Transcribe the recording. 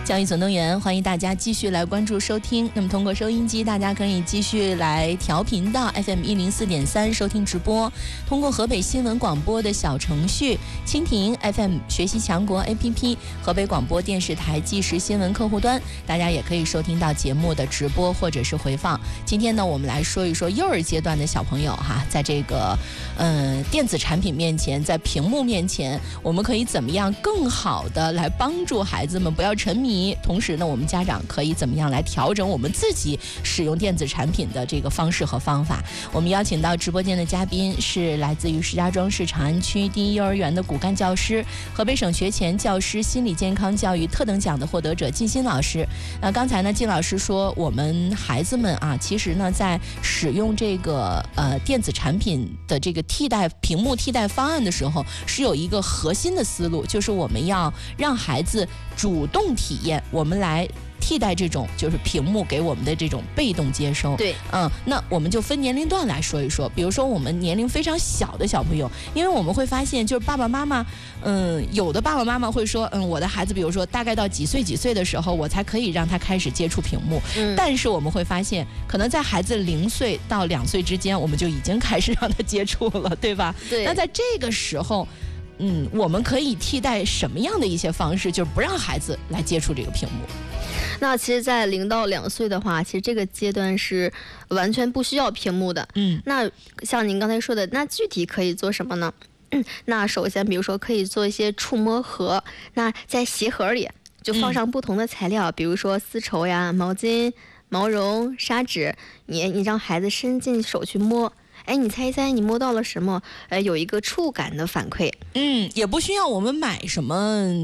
教育总动员，欢迎大家继续来关注收听。那么通过收音机，大家可以继续来调频到 FM104.3 收听直播。通过河北新闻广播的小程序、蜻蜓 FM 学习强国 APP、河北广播电视台即时新闻客户端，大家也可以收听到节目的直播或者是回放。今天呢，我们来说一说幼儿阶段的小朋友哈，在这个电子产品面前，在屏幕面前，我们可以怎么样更好的来帮助孩子们不要沉迷？同时呢，我们家长可以怎么样来调整我们自己使用电子产品的这个方式和方法？我们邀请到直播间的嘉宾是来自于石家庄市长安区第一幼儿园的骨干教师，河北省学前教师心理健康教育特等奖的获得者靳鑫老师。刚才呢，靳老师说，我们孩子们啊，其实呢，在使用这个电子产品的这个屏幕替代方案的时候，是有一个核心的思路，就是我们要让孩子主动体验，我们来替代这种就是屏幕给我们的这种被动接收。 对， 那我们就分年龄段来说一说。比如说我们年龄非常小的小朋友，因为我们会发现，就是爸爸妈妈，有的爸爸妈妈会说，我的孩子，比如说大概到几岁的时候，我才可以让他开始接触屏幕。但是我们会发现，可能在孩子0岁到2岁之间，我们就已经开始让他接触了，对吧？ 对。 那在这个时候，我们可以替代什么样的一些方式，就是不让孩子来接触这个屏幕？ 那其实在0到2岁的话，其实这个阶段是完全不需要屏幕的。那像您刚才说的，那具体可以做什么呢？那首先比如说可以做一些触摸盒，那在鞋盒里就放上不同的材料，比如说丝绸呀、毛巾、毛绒、砂纸，你让孩子伸进手去摸，你猜一猜你摸到了什么？有一个触感的反馈。 也不需要我们买什么